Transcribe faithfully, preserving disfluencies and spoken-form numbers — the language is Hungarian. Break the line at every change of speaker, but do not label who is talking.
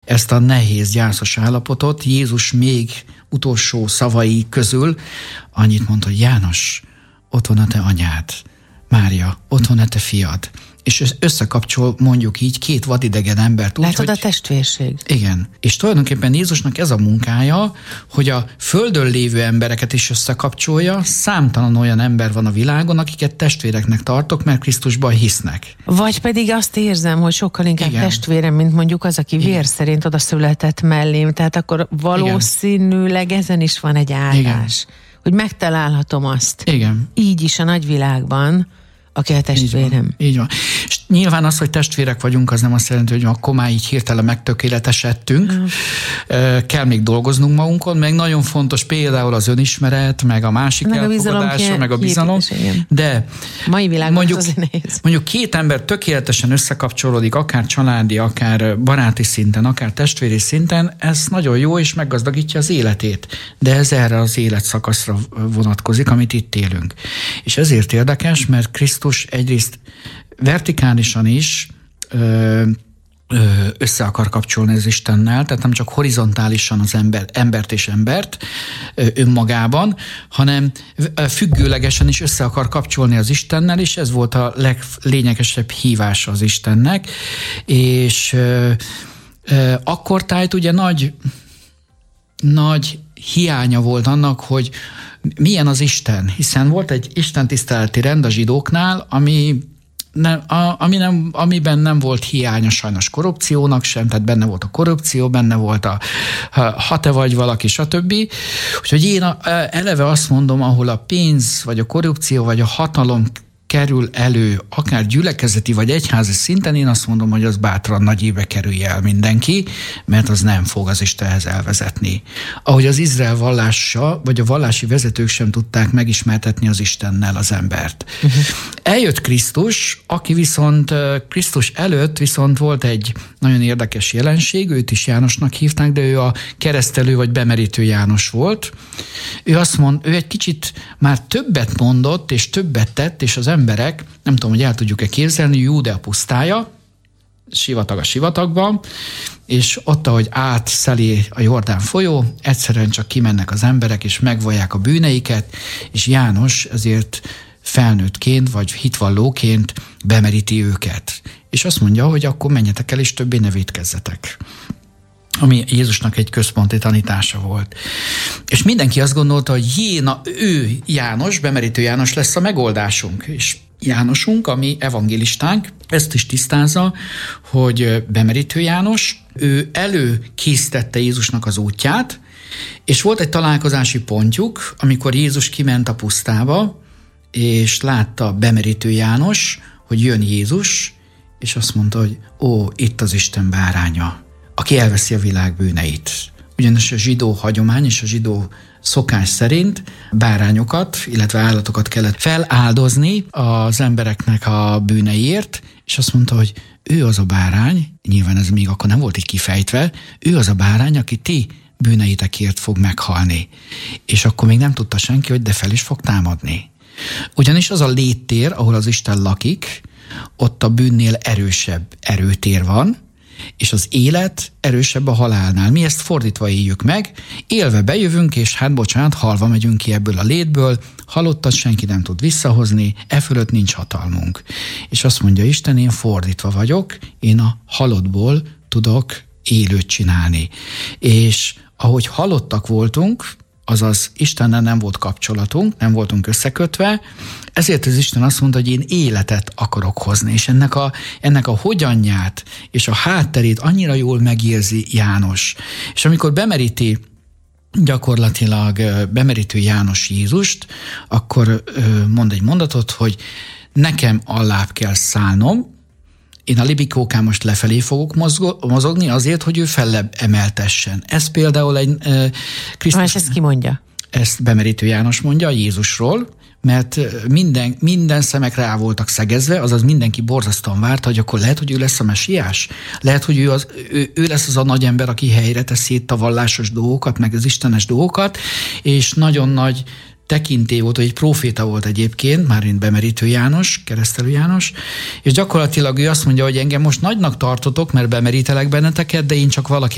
ezt a nehéz, gyászos állapotot. Jézus még utolsó szavai közül annyit mondta, hogy János, ott van a te anyád, Mária, ott van a te fiad. És összekapcsol mondjuk így két vadidegen embert. Úgy,
Látod,
hogy,
a testvérség.
Igen. És tulajdonképpen Jézusnak ez a munkája, hogy a földön lévő embereket is összekapcsolja. Számtalan olyan ember van a világon, akiket testvéreknek tartok, mert Krisztusban hisznek.
Vagy pedig azt érzem, hogy sokkal inkább
Igen.
testvérem, mint mondjuk az, aki vér
Igen.
szerint oda született mellém. Tehát akkor valószínűleg ezen is van egy áldás.
Igen.
Hogy megtalálhatom azt.
Igen.
Így is a nagyvilágban, aki a testvérem.
Így van. Így van. És nyilván az, hogy testvérek vagyunk, az nem azt jelenti, hogy akkor már így hirtelen megtökéletesedtünk. Mm. Kell még dolgoznunk magunkon, meg nagyon fontos például az önismeret, meg a másik meg elfogadása, a meg a bizalom. De
mai világban
mondjuk,
az nehéz.
mondjuk két ember tökéletesen összekapcsolódik, akár családi, akár baráti szinten, akár testvéri szinten, ez nagyon jó, és meggazdagítja az életét. De ez erre az életszakaszra vonatkozik, amit itt élünk. És ezért érdekes, mert Krisztus egyrészt vertikálisan is ö, ö, össze akar kapcsolni az Istennel, tehát nem csak horizontálisan az ember, embert és embert ö, önmagában, hanem függőlegesen is össze akar kapcsolni az Istennel, és ez volt a leglényegesebb hívása az Istennek. És ö, ö, akkor tájt ugye nagy, nagy hiánya volt annak, hogy milyen az Isten, hiszen volt egy istentiszteleti rend a zsidóknál, ami nem, a, ami nem, amiben nem volt hiánya sajnos korrupciónak sem, tehát benne volt a korrupció, benne volt a ha te vagy valaki, stb. Úgyhogy én a, eleve azt mondom, ahol a pénz, vagy a korrupció, vagy a hatalom kerül elő, akár gyülekezeti vagy egyházi szinten, én azt mondom, hogy az bátran nagy éve kerülje el mindenki, mert az nem fog az Istenhez elvezetni. Ahogy az Izrael vallása, vagy a vallási vezetők sem tudták megismertetni az Istennel az embert. Uh-huh. Eljött Krisztus, aki viszont Krisztus előtt viszont volt egy nagyon érdekes jelenség, őt is Jánosnak hívták, de ő a keresztelő vagy bemerítő János volt. Ő azt mond, ő egy kicsit már többet mondott, és többet tett, és az emberek, nem tudom, hogy el tudjuk-e képzelni, Júdea pusztája, sivatag a sivatagban, és ott, ahogy átszeli a Jordán folyó, egyszerűen csak kimennek az emberek, és megvallják a bűneiket, és János ezért felnőttként, vagy hitvallóként bemeríti őket. És azt mondja, hogy akkor menjetek el, és többé ne vétkezzetek. Ami Jézusnak egy központi tanítása volt. És mindenki azt gondolta, hogy jé, na ő János, bemerítő János lesz a megoldásunk. És Jánosunk, ami evangélistánk, ezt is tisztázza, hogy bemerítő János, ő előkészítette Jézusnak az útját, és volt egy találkozási pontjuk, amikor Jézus kiment a pusztába, és látta bemerítő János, hogy jön Jézus, és azt mondta, hogy ó, itt az Isten báránya, aki elveszi a világ bűneit. Ugyanis a zsidó hagyomány és a zsidó szokás szerint bárányokat, illetve állatokat kellett feláldozni az embereknek a bűneiért, és azt mondta, hogy ő az a bárány, nyilván ez még akkor nem volt így kifejtve, ő az a bárány, aki ti bűneitekért fog meghalni. És akkor még nem tudta senki, hogy de fel is fog támadni. Ugyanis az a léttér, ahol az Isten lakik, ott a bűnnél erősebb erőtér van, és az élet erősebb a halálnál. Mi ezt fordítva éljük meg, élve bejövünk, és hát bocsánat, halva megyünk ki ebből a létből, halottat senki nem tud visszahozni, e fölött nincs hatalmunk. És azt mondja Isten, én fordítva vagyok, én a halottból tudok élőt csinálni. És ahogy halottak voltunk, azaz Istennel nem volt kapcsolatunk, nem voltunk összekötve, ezért az Isten azt mondta, hogy én életet akarok hozni, és ennek a, ennek a hogyanját és a hátterét annyira jól megérzi János. És amikor bemeríti gyakorlatilag bemerítő János Jézust, akkor mond egy mondatot, hogy nekem allább kell szállnom, én a libikókán most lefelé fogok mozogni azért, hogy ő fellebb emeltessen. Ez például egy... E, Krisztus,
és ezt ki mondja?
Ezt bemerítő János mondja Jézusról, mert minden, minden szemek rá voltak szegezve, azaz mindenki borzasztóan várta, hogy akkor lehet, hogy ő lesz a mesiás. Lehet, hogy ő, az, ő, ő lesz az a nagy ember, aki helyre teszi itt a vallásos dolgokat, meg az istenes dolgokat, és nagyon nagy tekintély volt, hogy egy próféta volt egyébként, már mint bemerítő János, keresztelő János, és gyakorlatilag ő azt mondja, hogy engem most nagynak tartotok, mert bemerítelek benneteket, de én csak valaki